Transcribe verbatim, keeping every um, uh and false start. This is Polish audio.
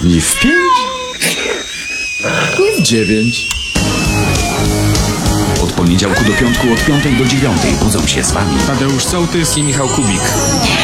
Ni w pięć, ni w dziewięć. Od poniedziałku do piątku od piątej do dziewiątej budzą się z wami Tadeusz Sołtys i Michał Kubik.